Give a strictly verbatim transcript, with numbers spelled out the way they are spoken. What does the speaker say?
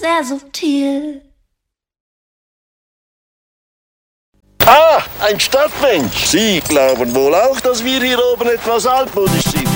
sehr subtil. Ah, ein Stadtmensch. Sie glauben wohl auch, dass wir hier oben etwas altmodisch sind.